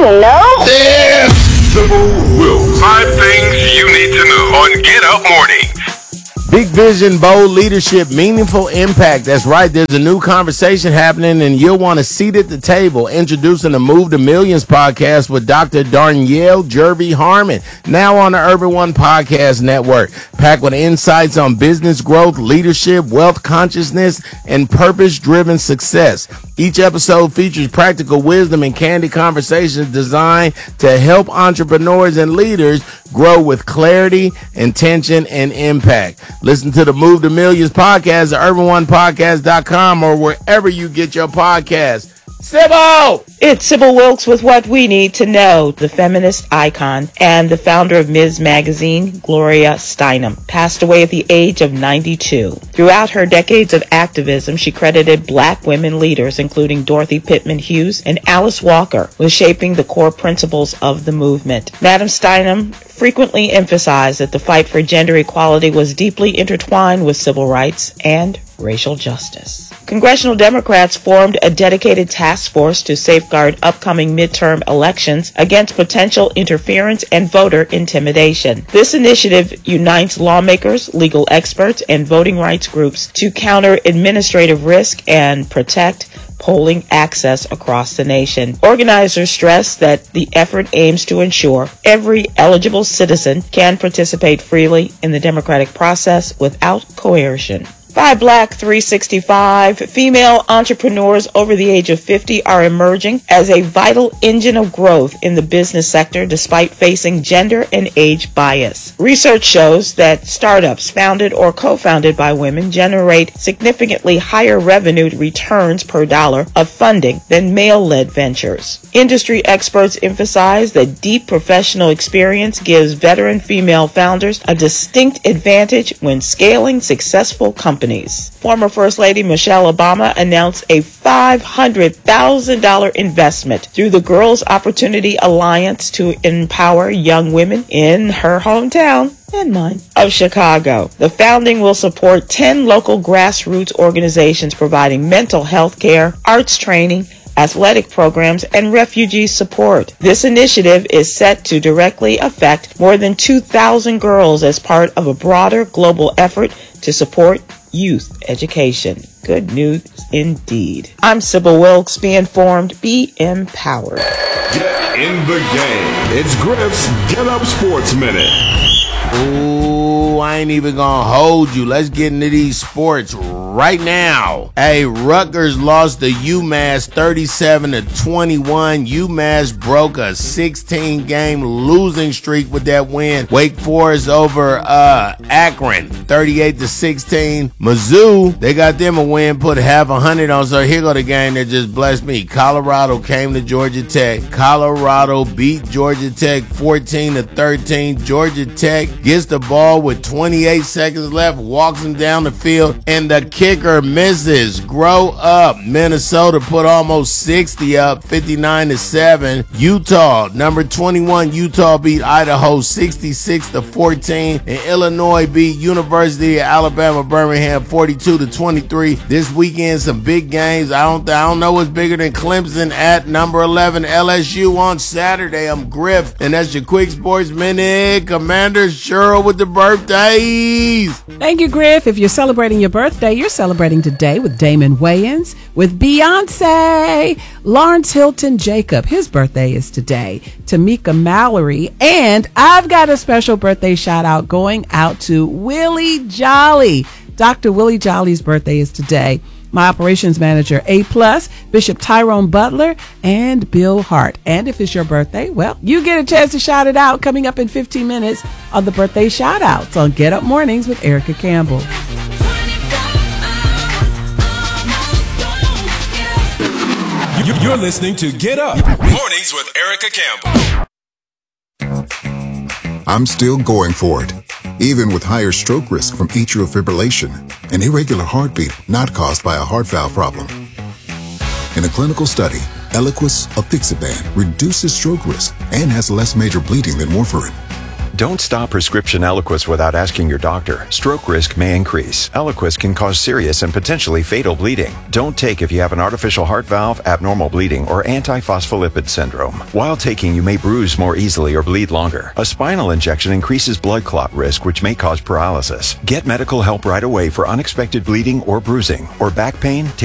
to know? Damn! Sybil Wilkes. 5 things you need to know on Get Up Mornings. Big vision, bold leadership, meaningful impact. That's right. There's a new conversation happening, and you'll want a seat at the table. Introducing the Move to Millions podcast with Dr. Darnyelle Jervey Harmon, now on the Urban One Podcast Network. Packed with insights on business growth, leadership, wealth consciousness, and purpose-driven success. Each episode features practical wisdom and candid conversations designed to help entrepreneurs and leaders grow with clarity, intention, and impact. Listen to the Move to Millions podcast at urban1podcast.com or wherever you get your podcasts. Sybil! It's Sybil Wilkes with what we need to know. The feminist icon and the founder of Ms. Magazine, Gloria Steinem, passed away at the age of 92. Throughout her decades of activism, she credited black women leaders, including Dorothy Pittman Hughes and Alice Walker, with shaping the core principles of the movement. Madam Steinem frequently emphasized that the fight for gender equality was deeply intertwined with civil rights and racial justice. Congressional Democrats formed a dedicated task force to safeguard upcoming midterm elections against potential interference and voter intimidation. This initiative unites lawmakers, legal experts, and voting rights groups to counter administrative risk and protect polling access across the nation. Organizers stress that the effort aims to ensure every eligible citizen can participate freely in the democratic process without coercion. 5 Black 365 female entrepreneurs over the age of 50 are emerging as a vital engine of growth in the business sector despite facing gender and age bias. Research shows that startups founded or co-founded by women generate significantly higher revenue returns per dollar of funding than male-led ventures. Industry experts emphasize that deep professional experience gives veteran female founders a distinct advantage when scaling successful companies. Former First Lady Michelle Obama announced a $500,000 investment through the Girls Opportunity Alliance to empower young women in her hometown and mine of Chicago. The founding will support 10 local grassroots organizations providing mental health care, arts training, athletic programs, and refugee support. This initiative is set to directly affect more than 2,000 girls as part of a broader global effort to support youth education. Good news indeed. I'm Sybil Wilkes. Be informed, be empowered. Get in the game. It's Griff's Get Up Sports Minute. Ooh, I ain't even gonna hold you. Let's get into these sports right now. Hey, Rutgers lost to UMass 37-21. UMass broke a 16-game losing streak with that win. Wake Forest over Akron 38-16. Mizzou, they got them a win, put half 100 on. So here go the game that just blessed me. Colorado came to Georgia Tech. Colorado beat Georgia Tech 14-13. Georgia Tech gets the ball with 28 seconds left, walks them down the field, and the kicker misses. Grow up. Minnesota put almost 60 up, 59-7. Utah, number 21, Utah beat Idaho 66-14. And Illinois beat University of Alabama Birmingham 42-23. This weekend, some big games. I don't know what's bigger than Clemson at number 11 LSU on Saturday. I'm Griff, and that's your Quick Sports Minute. Commander Cheryl with the birthdays. Thank you, Griff. If you're celebrating your birthday, you're celebrating today with Damon Wayans, with Beyonce, Lawrence Hilton Jacob. His birthday is today. Tamika Mallory. And I've got a special birthday shout out going out to Willie Jolly. Dr. Willie Jolly's birthday is today. My operations manager, A+, Bishop Tyrone Butler, and Bill Hart. And if it's your birthday, well, you get a chance to shout it out coming up in 15 minutes on the birthday shout outs on Get Up Mornings with Erica Campbell. You're listening to Get Up Mornings with Erica Campbell. I'm still going for it, even with higher stroke risk from atrial fibrillation, an irregular heartbeat not caused by a heart valve problem. In a clinical study, Eliquis apixaban reduces stroke risk and has less major bleeding than warfarin. Don't stop prescription Eliquis without asking your doctor. Stroke risk may increase. Eliquis can cause serious and potentially fatal bleeding. Don't take if you have an artificial heart valve, abnormal bleeding, or antiphospholipid syndrome. While taking, you may bruise more easily or bleed longer. A spinal injection increases blood clot risk, which may cause paralysis. Get medical help right away for unexpected bleeding or bruising or back pain.